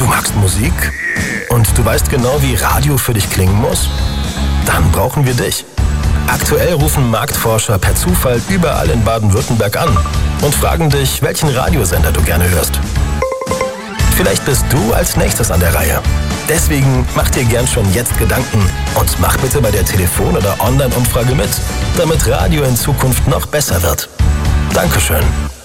Du magst Musik? Und du weißt genau, wie Radio für dich klingen muss? Dann brauchen wir dich. Aktuell rufen Marktforscher per Zufall überall in Baden-Württemberg an und fragen dich, welchen Radiosender du gerne hörst. Vielleicht bist du als nächstes an der Reihe. Deswegen mach dir gern schon jetzt Gedanken und mach bitte bei der Telefon- oder Online-Umfrage mit, damit Radio in Zukunft noch besser wird. Dankeschön.